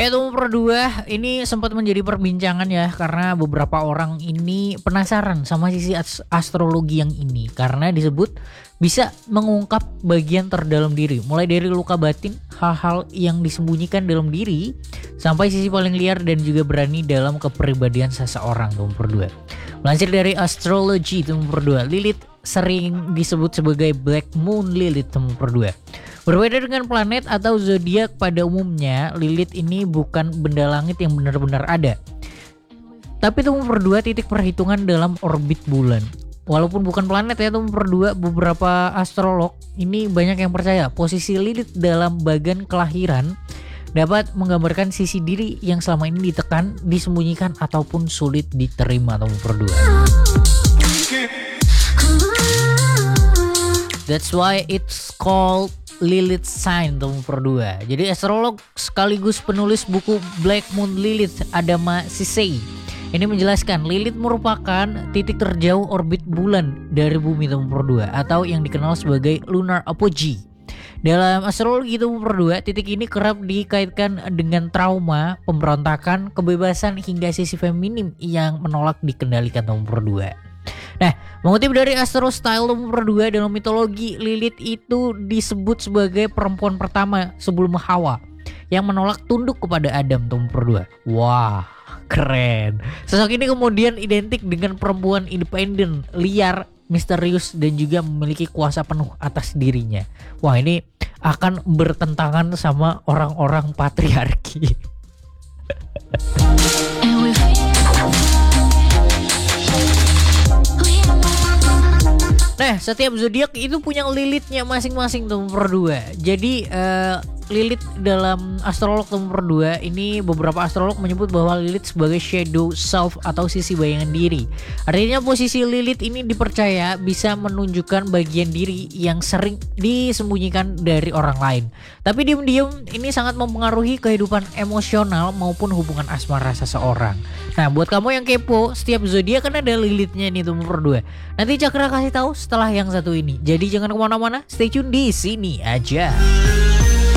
Oke, itu nomor 2 ini sempat menjadi perbincangan ya, karena beberapa orang ini penasaran sama sisi astrologi yang ini, karena disebut bisa mengungkap bagian terdalam diri, mulai dari luka batin, hal-hal yang disembunyikan dalam diri, sampai sisi paling liar dan juga berani dalam kepribadian seseorang. Nomor 2, melansir dari astrologi, nomor 2, Lilith sering disebut sebagai Black Moon Lilith. Nomor 2, berbeda dengan planet atau zodiak pada umumnya, Lilith ini bukan benda langit yang benar-benar ada. Tapi itu nomor 2 titik perhitungan dalam orbit bulan. Walaupun bukan planet ya, itu nomor 2, beberapa astrolog ini banyak yang percaya posisi Lilith dalam bagian kelahiran dapat menggambarkan sisi diri yang selama ini ditekan, disembunyikan ataupun sulit diterima. Nomor 2. That's why it's called Lilith sign. Nomor 2. Jadi astrolog sekaligus penulis buku Black Moon Lilith, Adama Sisay, ini menjelaskan Lilith merupakan titik terjauh orbit bulan dari bumi. Nomor 2, atau yang dikenal sebagai lunar apogee. Dalam astrologi nomor 2, titik ini kerap dikaitkan dengan trauma, pemberontakan, kebebasan hingga sisi feminim yang menolak dikendalikan. Nomor 2. Nah, mengutip dari Astro Style nomor 2, dalam mitologi Lilith itu disebut sebagai perempuan pertama sebelum Hawa yang menolak tunduk kepada Adam. Nomor 2. Wah, keren. Sosok ini kemudian identik dengan perempuan independen, liar, misterius, dan juga memiliki kuasa penuh atas dirinya. Wah, ini akan bertentangan sama orang-orang patriarki. Nah, setiap zodiak itu punya Lilithnya masing-masing. Nomor 2. Jadi Lilith dalam astrolog nomor 2 ini, beberapa astrolog menyebut bahwa Lilith sebagai shadow self atau sisi bayangan diri. Artinya posisi Lilith ini dipercaya bisa menunjukkan bagian diri yang sering disembunyikan dari orang lain. Tapi diam-diam ini sangat mempengaruhi kehidupan emosional maupun hubungan asmara seseorang. Nah, buat kamu yang kepo, setiap zodiak kan ada Lilithnya nih nomor 2. Nanti Cakra kasih tahu setelah yang satu ini. Jadi jangan kemana-mana, stay tune di sini aja.